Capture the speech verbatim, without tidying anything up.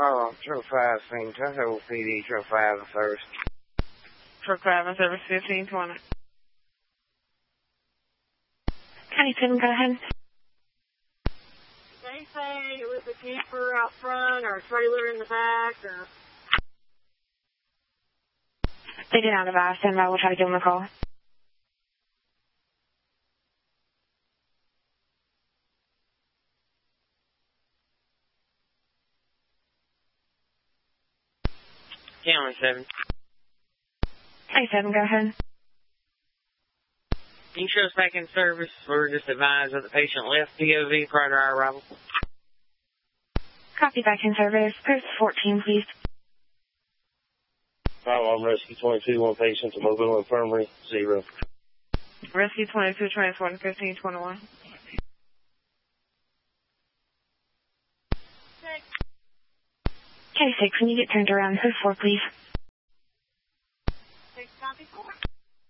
Oh, Truck five, Saint Tahoe P D, Truck five and service. Truck five and service fifteen twenty. County seven, go ahead. They say it was a camper out front or a trailer in the back or... They did not advise. Stand by. We'll try to give them a call. County seven. County seven, go ahead. Can you show us back in service? We're just advised that the patient left P O V prior to our arrival. Copy, back in service. Post fourteen, please. Firearm Rescue twenty-two, one patient to Mobile Infirmary, zero. Rescue twenty-two, transporting fifteen twenty-one. County six, when you get turned around, post four, please. Six, copy four.